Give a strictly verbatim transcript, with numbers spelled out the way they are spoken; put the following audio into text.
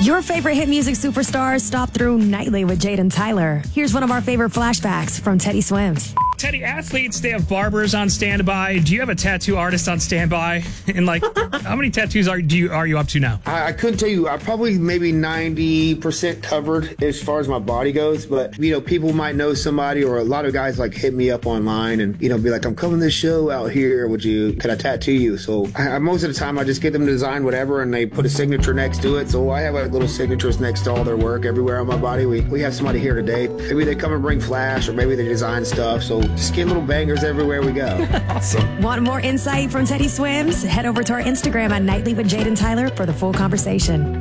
Your favorite hit music superstars stop through nightly with Jade and Tyler. Here's one of our favorite flashbacks from Teddy Swims. Teddy, athletes, they have barbers on standby. Do you have a tattoo artist on standby? And like, how many tattoos are do you are you up to now? I, I couldn't tell you. I probably maybe ninety percent covered as far as my body goes. But, you know, people might know somebody, or a lot of guys like hit me up online and, you know, be like, I'm coming to this show out here. Would you, could I tattoo you? So I, most of the time I just get them to design whatever and they put a signature next to it. So I have like little signatures next to all their work everywhere on my body. We, we have somebody here today. Maybe they come and bring flash, or maybe they design stuff. So just get little bangers everywhere we go. Awesome. Want more insight from Teddy Swims? Head over to our Instagram at Nightly with Jade and Tyler for the full conversation.